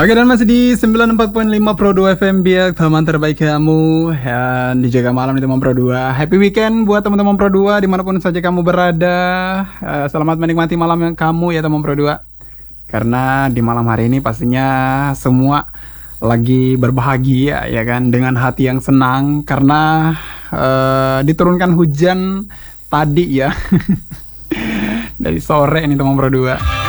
Oke, dan masih di 94.5 Pro 2 FM biar teman terbaik kamu dan dijaga malam di teman Pro 2. Happy weekend buat teman-teman Pro 2 dimanapun saja kamu berada. Selamat menikmati malam yang kamu ya teman Pro 2. Karena di malam hari ini pastinya semua lagi berbahagia ya kan, dengan hati yang senang karena diturunkan hujan tadi ya. Dari sore ini teman Pro 2.